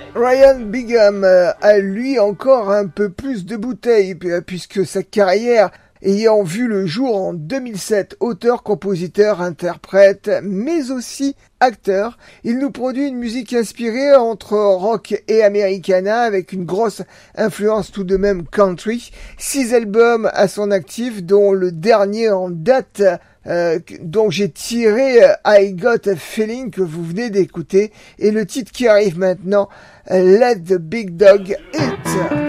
Ryan Bingham a lui encore un peu plus de bouteilles puisque sa carrière ayant vu le jour en 2007, auteur, compositeur, interprète, mais aussi acteur, il nous produit une musique inspirée entre rock et Americana avec une grosse influence tout de même country. 6 albums à son actif, dont le dernier en date dont j'ai tiré I Got a Feeling que vous venez d'écouter et le titre qui arrive maintenant, Let the Big Dog Eat.